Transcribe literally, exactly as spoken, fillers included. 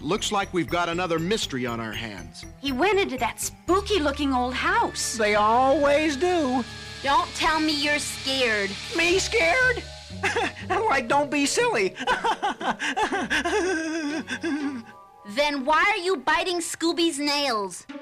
looks like we've got another mystery on our hands. He went into that spooky-looking old house. They always do. Don't tell me you're scared. Me scared? Like, don't be silly. Then why are you biting Scooby's nails?